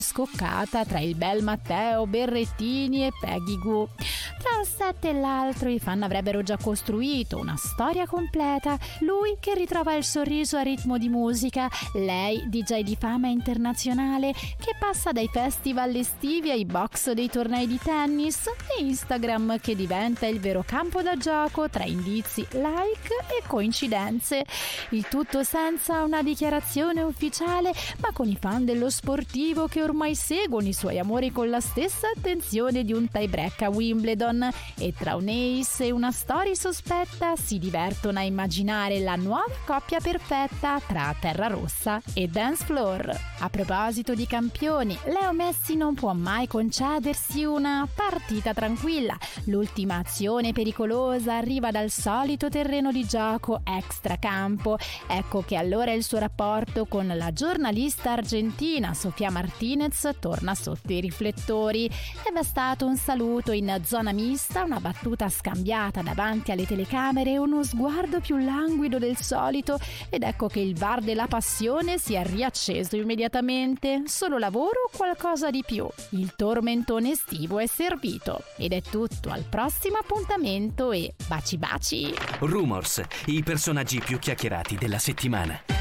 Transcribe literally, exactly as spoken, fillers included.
scoccata tra il bel Matteo Berrettini e Peggy Gou. Tra un set e l'altro i fan avrebbero già costruito una storia completa. Lui che ritrova il sorriso a ritmo di musica, lei D J di fama internazionale che passa dai festival estivi ai box dei tornei di tennis, e Instagram che diventa il vero campo da gioco tra indizi, like e coincidenze. Il tutto senza una dichiarazione ufficiale, ma con i fan dello sportivo che ormai seguono i suoi amori con la stessa attenzione di un tie break a Wimbledon, e tra un ace e una story sospetta si divertono a immaginare la nuova coppia perfetta tra Terra Rossa e Dance Floor. A proposito di campioni, Leo Messi non può mai concedersi una partita tranquilla. L'ultima azione pericolosa arriva dal solito terreno di gioco extracampo. Ecco che allora il suo rapporto con la giornalista argentina Sofía Martínez torna sotto i riflettori. È bastato un saluto in zona mista, una battuta scambiata davanti alle telecamere, uno sguardo più languido del solito, ed ecco che il V A R della passione si è riacceso immediatamente. Solo lavoro o qualcosa di più? Il tormentone estivo è servito. Ed è tutto, al prossimo appuntamento e baci baci! Rumors, i personaggi più chiacchierati della settimana.